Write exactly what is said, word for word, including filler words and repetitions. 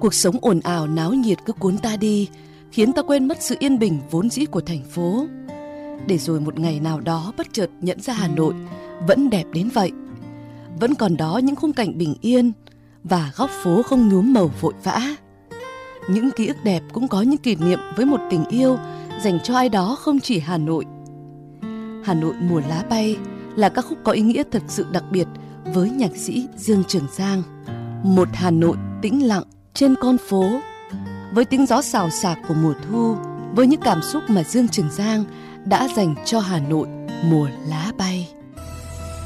Cuộc sống ồn ào náo nhiệt cứ cuốn ta đi, khiến ta quên mất sự yên bình vốn dĩ của thành phố. Để rồi một ngày nào đó bất chợt nhận ra Hà Nội vẫn đẹp đến vậy. Vẫn còn đó những khung cảnh bình yên và góc phố không nhuốm màu vội vã. Những ký ức đẹp cũng có những kỷ niệm với một tình yêu dành cho ai đó không chỉ Hà Nội. Hà Nội mùa lá bay là ca khúc có ý nghĩa thật sự đặc biệt với nhạc sĩ Dương Trường Giang. Một Hà Nội tĩnh lặng trên con phố, với tiếng gió xào xạc của mùa thu, với những cảm xúc mà Dương Trường Giang đã dành cho Hà Nội mùa lá bay.